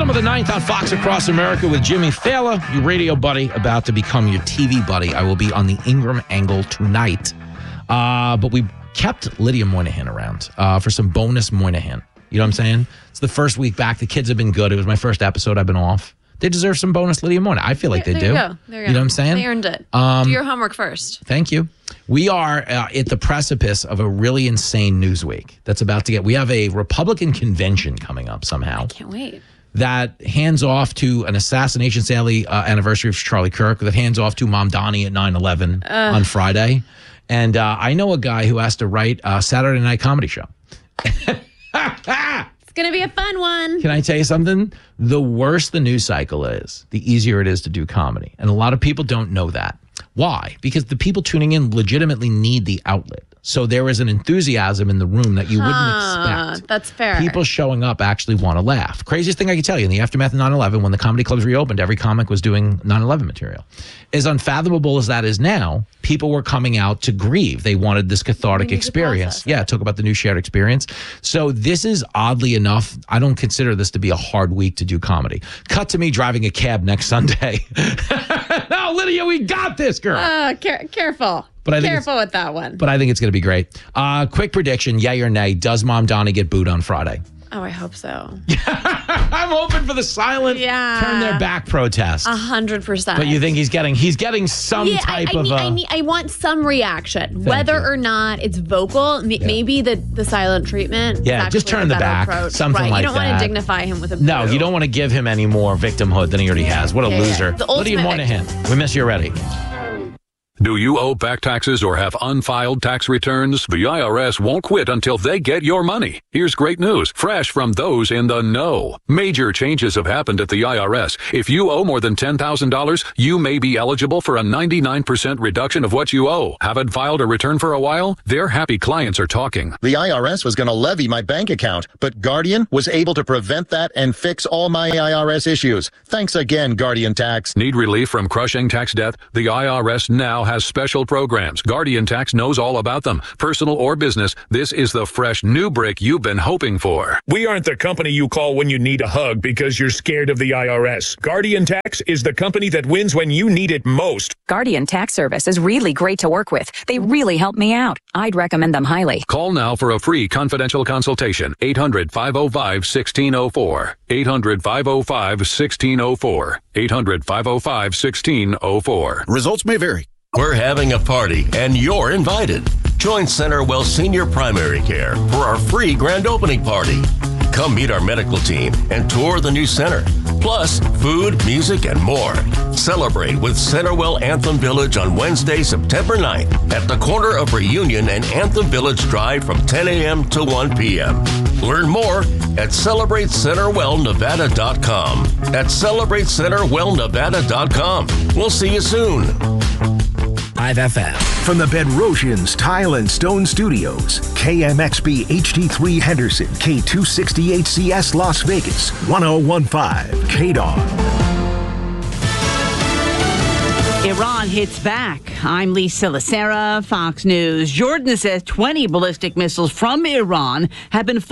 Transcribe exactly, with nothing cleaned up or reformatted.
Bottom of the ninth on Fox Across America with Jimmy Thaler, your radio buddy, about to become your T V buddy. I will be on the Ingram angle tonight. Uh, but we kept Lydia Moynihan around uh, for some bonus Moynihan. You know what I'm saying? It's the first week back. The kids have been good. It was my first episode. I've been off. They deserve some bonus Lydia Moynihan. I feel like there, they there do. You, go. There you, you know what I'm saying? They earned it. Um, Do your homework first. Thank you. We are uh, at the precipice of a really insane news week that's about to get. We have a Republican convention coming up somehow. I can't wait. That hands off to an assassination, sadly, uh, anniversary of Charlie Kirk, that hands off to Mom Donnie at nine eleven uh. on Friday. And uh, I know a guy who has to write a Saturday night comedy show. It's going to be a fun one. Can I tell you something? The worse the news cycle is, the easier it is to do comedy. And a lot of people don't know that. Why? Because the people tuning in legitimately need the outlet. So there is an enthusiasm in the room that you huh, wouldn't expect. That's fair. People showing up actually want to laugh. Craziest thing I can tell you, in the aftermath of nine eleven, when the comedy clubs reopened, every comic was doing nine eleven material. As unfathomable as that is now, people were coming out to grieve. They wanted this cathartic experience. Yeah, talk about the new shared experience. So this is, oddly enough, I don't consider this to be a hard week to do comedy. Cut to me driving a cab next Sunday. No, Lydia, we got this, girl. Uh, care- careful. But I think Careful with that one. But I think it's going to be great. Uh, quick prediction, yay or nay, does Mom Donnie get booed on Friday? Oh, I hope so. I'm hoping for the silent, yeah. turn their back protest. A hundred percent. But you think he's getting he's getting some yeah, type I, I of need, a... I, need, I want some reaction. Whether you. or not it's vocal, m- yeah. maybe the, the silent treatment. Yeah, just turn the back, approach. something right. like that. You don't that. want to dignify him with a No, boo. you don't want to give him any more victimhood than he already has. What a yeah, loser. Yeah. The Lydia Moynihan, we miss you already. Do you owe back taxes or have unfiled tax returns? The I R S won't quit until they get your money. Here's great news, fresh from those in the know. Major changes have happened at the I R S. If you owe more than ten thousand dollars, you may be eligible for a ninety-nine percent reduction of what you owe. Haven't filed a return for a while? Their happy clients are talking. The I R S was going to levy my bank account, but Guardian was able to prevent that and fix all my I R S issues. Thanks again, Guardian Tax. Need relief from crushing tax debt? The I R S now has special programs. Guardian Tax knows all about them. Personal or business, this is the fresh new brick you've been hoping for. We aren't the company you call when you need a hug because you're scared of the I R S. Guardian Tax is the company that wins when you need it most. Guardian Tax Service is really great to work with. They really help me out. I'd recommend them highly. Call now for a free confidential consultation. eight hundred, five oh five, one six oh four. eight hundred, five oh five, one six oh four. eight hundred, five oh five, one six oh four. Results may vary. We're having a party, and you're invited. Join CenterWell Senior Primary Care for our free grand opening party. Come meet our medical team and tour the new center. Plus, food, music, and more. Celebrate with CenterWell Anthem Village on Wednesday, September ninth at the corner of Reunion and Anthem Village Drive from ten a.m. to one p.m. Learn more at celebrate center well nevada dot com. At celebrate center well nevada dot com. We'll see you soon. five F M. From the Bedrosians Tile and Stone Studios, K M X B H D three Henderson, K two sixty-eight C S Las Vegas, one oh one point five K D O N. Iran hits back. I'm Lisa Lacera, Fox News. Jordan says twenty ballistic missiles from Iran have been